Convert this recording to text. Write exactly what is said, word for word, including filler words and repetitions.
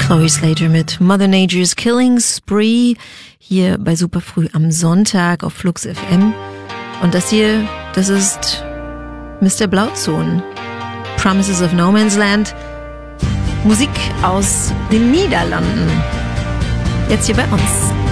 Chloe Slater mit Mother Nature's Killing Spree hier bei Superfrüh am Sonntag auf Flux F M. Und das hier, das ist Mister Blauzoon, Promises of No Man's Land, Musik aus den Niederlanden. Jetzt hier bei uns.